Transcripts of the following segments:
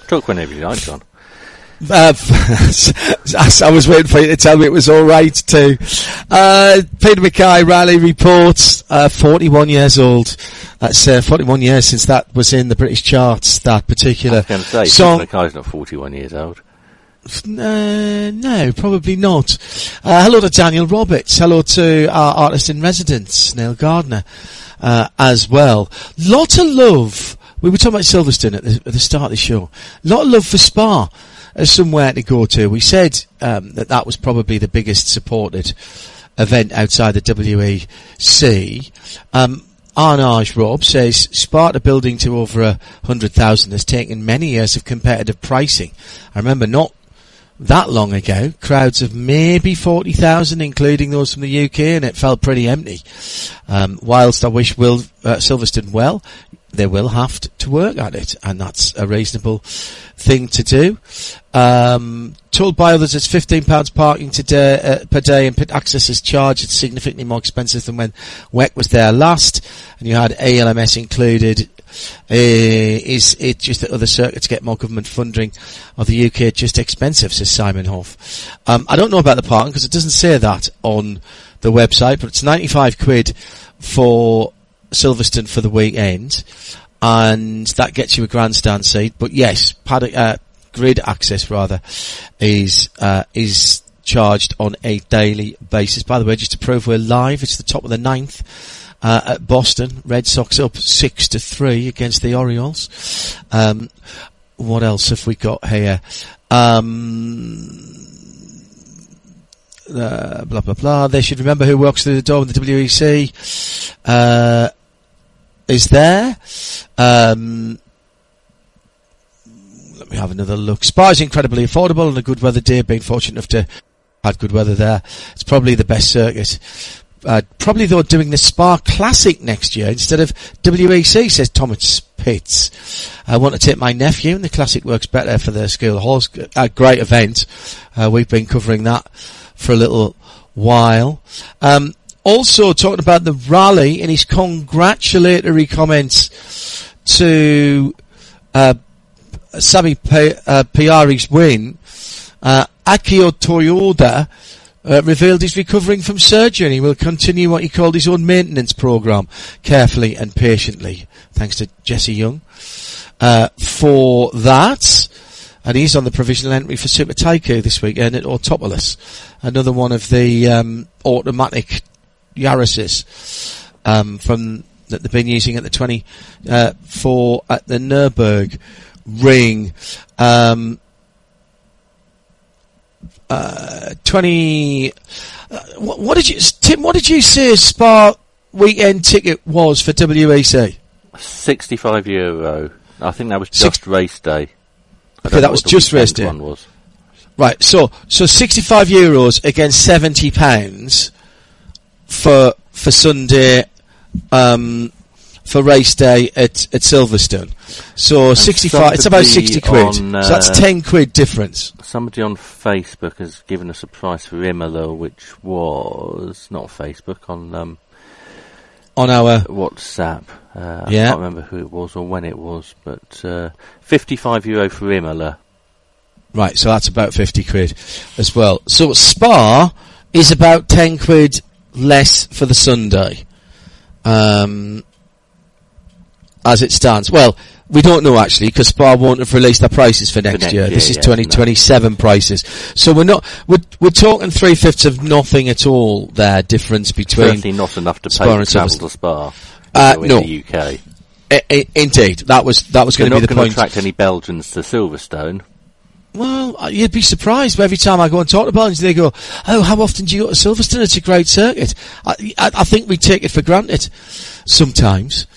Talk whenever you like, John. I was waiting for you to tell me it was all right too. Peter Mackay rally reports, 41 years old. That's 41 years since that was in the British charts, that particular song. Peter Mackay's not 41 years old. No, probably not. Hello to Daniel Roberts. Hello to our artist in residence, Neil Gardner, as well. Lot of love. We were talking about Silverstone at the start of the show. Lot of love for Spa as somewhere to go to. We said that was probably the biggest supported event outside the WEC. Arnage Rob says Sparta building to over 100,000 has taken many years of competitive pricing. I remember not that long ago, crowds of maybe 40,000, including those from the UK, and it felt pretty empty. Whilst I wish Silverstone well, they will have to work at it, and that's a reasonable thing to do. Told by others it's £15 parking per day, and pit access is charged. It's significantly more expensive than when WEC was there last, and you had ALMS included. Is it just that other circuits get more government funding, or the UK just expensive, says Simon Hoff. I don't know about the parking because it doesn't say that on the website, but it's 95 quid for Silverstone for the weekend, and that gets you a grandstand seat. But yes, grid access rather is charged on a daily basis. By the way, just to prove we're live, it's the top of the 9th at Boston. Red Sox up 6-3 against the Orioles. What else have we got here? Blah blah blah. They should remember who walks through the door when the WEC is there. Let me have another look. Spa is incredibly affordable on a good weather day. Being fortunate enough to have good weather there, it's probably the best circuit. Probably though doing the Spa Classic next year instead of WEC, says Thomas Pitts. I want to take my nephew, and the Classic works better for the school horse. A great event. We've been covering that for a little while. Also talking about the rally in his congratulatory comments to Sami Piari's win, Akio Toyoda revealed he's recovering from surgery and he will continue what he called his own maintenance program carefully and patiently. Thanks to Jesse Young for that. And he's on the provisional entry for Super Taiko this weekend at Autopolis, another one of the automatic Yaris's from that they've been using at the 24 at the Nürburgring. What did you, Tim? What did you say Spa weekend ticket was for WEC? €65. I think that was just race day. Okay, that was just race day. One was. Right, so €65 against £70 for Sunday, for race day at Silverstone. So 65, it's about 60 quid. So that's 10 quid difference. Somebody on Facebook has given us a price for Imola, which was not Facebook, on our WhatsApp. I can't remember who it was or when it was, but €55 for Imola. Right, so that's about 50 quid as well. So Spa is about 10 quid less for the Sunday, as it stands. Well, we don't know actually, because Spa won't have released their prices for next year. This is 2027 prices. So we're talking 3/5 of nothing at all there, difference between. Certainly not enough to pay and travel to Spa. In no. the UK. Indeed. That was going to be the point. They're not going to attract any Belgians to Silverstone. Well, you'd be surprised. Every time I go and talk to Belgians, they go, "Oh, how often do you go to Silverstone? It's a great circuit." I think we take it for granted sometimes.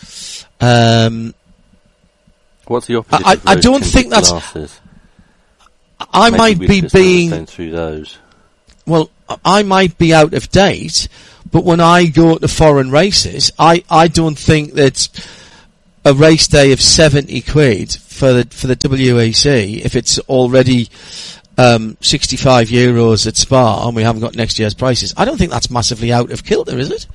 What's the opposite? I don't think that's. Glasses? I might be being through those. Well, I might be out of date, but when I go to foreign races, I don't think that a race day of 70 quid for the WEC, if it's already €65 at Spa and we haven't got next year's prices, I don't think that's massively out of kilter, is it?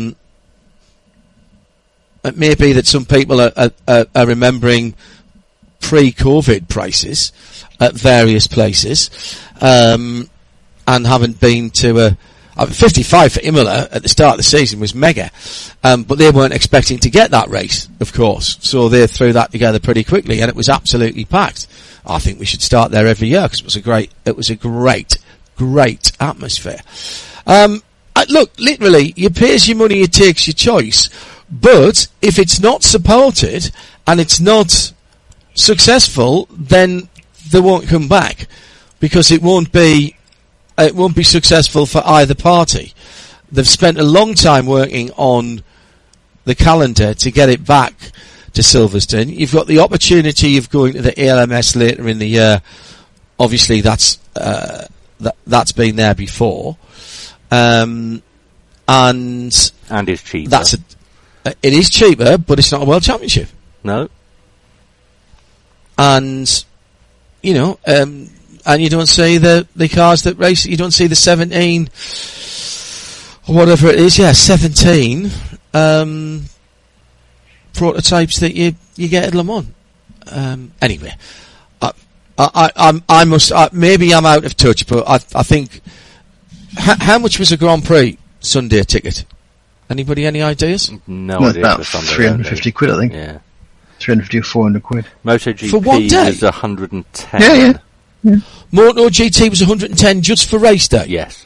It may be that some people are remembering pre-COVID prices at various places, and haven't been to 55 for Imola at the start of the season was mega, but they weren't expecting to get that race, of course, so they threw that together pretty quickly, and it was absolutely packed. I think we should start there every year because it was a great atmosphere. Look, literally, you pay as your money, you takes your choice, but if it's not supported and it's not successful, then they won't come back because it won't be successful for either party. They've spent a long time working on the calendar to get it back to Silverstone. You've got the opportunity of going to the ALMS later in the year. Obviously, that's been there before, and it's cheaper. It is cheaper, but it's not a world championship. No, and you know. And you don't see the cars that race. You don't see the 17, or whatever it is. Yeah, 17 prototypes that you get at Le Mans. Anyway, I must. Maybe I'm out of touch, but I think. How much was a Grand Prix Sunday ticket? Anybody? Any ideas? No idea. About 350 quid, I think. Yeah, 350 or 400 quid. MotoGP for one day? was 110. Yeah. MotoGP was 110 just for race day? Yes.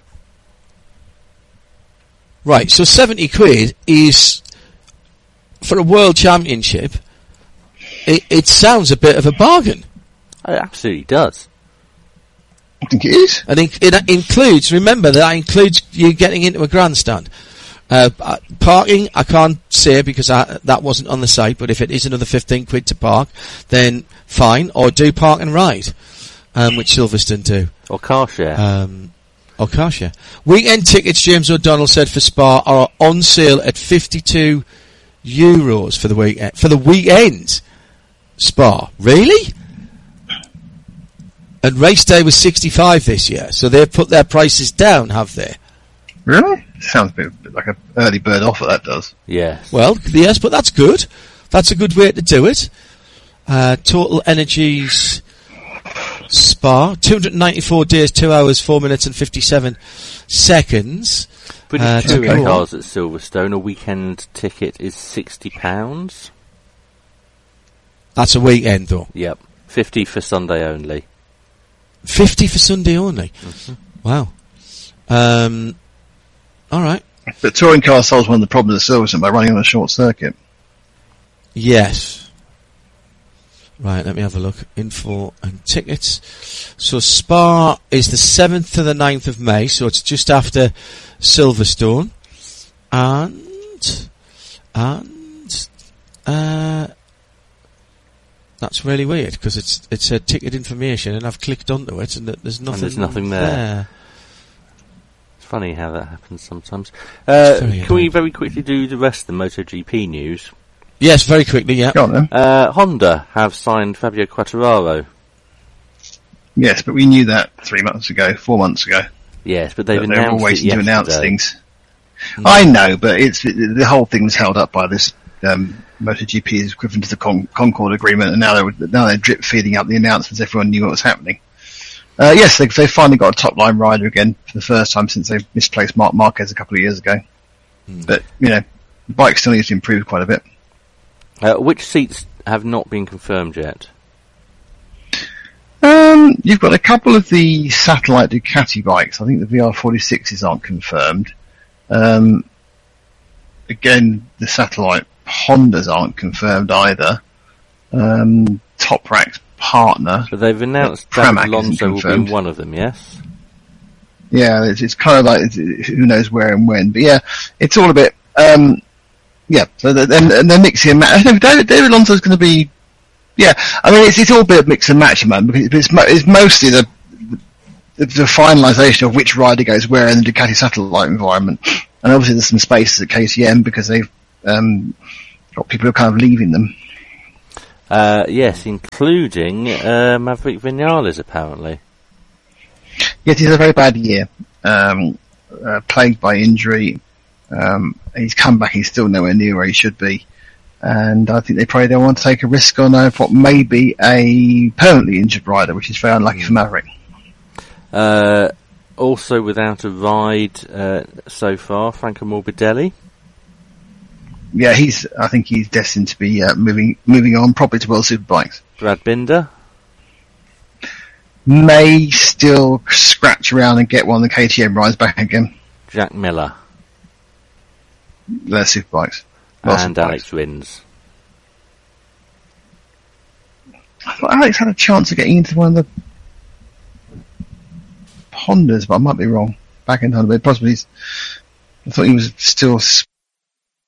Right, so 70 quid is, for a world championship, it sounds a bit of a bargain. It absolutely does. I think it is. And it includes, remember, that includes you getting into a grandstand. Parking, I can't say because that wasn't on the site, but if it is another 15 quid to park, then fine, or do park and ride. Which Silverstone do. Or car share. Weekend tickets, James O'Donnell said, for Spa are on sale at €52 for the weekend. For the weekend? Spa. Really? And race day was 65 this year, so they've put their prices down, have they? Really? Sounds a bit like an early bird offer, that does. Yes. Well, yes, but that's good. That's a good way to do it. Total Energies Spa, 294 days, 2 hours, 4 minutes and 57 seconds. British touring cars at Silverstone, a weekend ticket is £60. That's a weekend though. Yep. 50 for Sunday only. 50 for Sunday only? Mm-hmm. Wow. Alright. But touring car solves one of the problems of Silverstone by running on a short circuit. Yes. Right, let me have a look. Info and tickets. So Spa is the 7th to the 9th of May, so it's just after Silverstone. And that's really weird because it's a ticket information and I've clicked onto it and there's nothing there. It's funny how that happens sometimes. Can we very quickly do the rest of the MotoGP news? Yes, very quickly, yeah. Go on then. Honda have signed Fabio Quartararo. Yes, but we knew that 4 months ago. Yes, but they're all waiting to announce things. Mm. I know, but the whole thing's held up by this MotoGP is equivalent to the Concord Agreement, and now they're drip feeding up the announcements. Everyone knew what was happening. Yes, they finally got a top line rider again for the first time since they misplaced Marc Marquez a couple of years ago. Mm. But the bike still needs to improve quite a bit. Which seats have not been confirmed yet? You've got a couple of the satellite Ducati bikes. I think the VR46s aren't confirmed. Again, the satellite Hondas aren't confirmed either. Toprak's partner. But they've announced that Alonso will be in one of them, yes? Yeah, it's kind of like, who knows where and when. But yeah, it's all a bit, yeah, so they're mixing and matching. David Alonso's going to be, yeah, I mean, it's all a bit of mix and match, man, because it's mostly the finalisation of which rider goes where in the Ducati satellite environment. And obviously there's some spaces at KTM because they've got people who are kind of leaving them. Yes, including Maverick Vinales, apparently. Yes, he's had a very bad year, plagued by injury. He's come back, he's still nowhere near where he should be. And I think they probably don't want to take a risk on what may be a permanently injured rider, which is very unlucky for Maverick. Also without a ride so far, Franco Morbidelli. Yeah, I think he's destined to be moving on, probably to World Superbikes. Brad Binder may still scratch around and get one of the KTM rides back again. Jack Miller. They're Superbikes. And Alex Rins. I thought Alex had a chance of getting into one of the Hondas, but I might be wrong. Back in Honda, but possibly I thought he was still